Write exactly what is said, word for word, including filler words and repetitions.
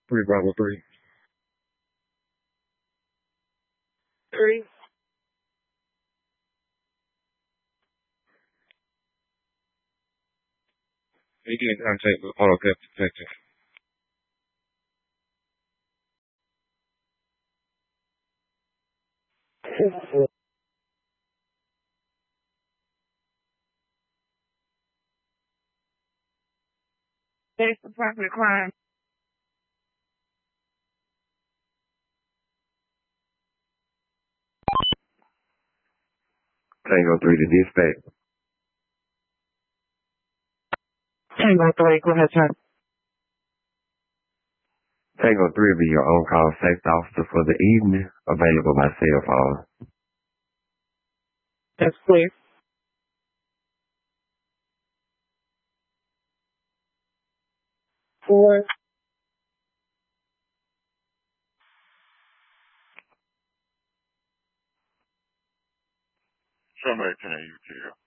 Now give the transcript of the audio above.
Three Bravo three. Three. Making contact with auto theft detective. That's the property crime. Tango three to dispatch. Tango three, go ahead, sir. Tango three will be your on-call safety officer for the evening, available by cell phone. That's clear. Four. Somebody can you tell.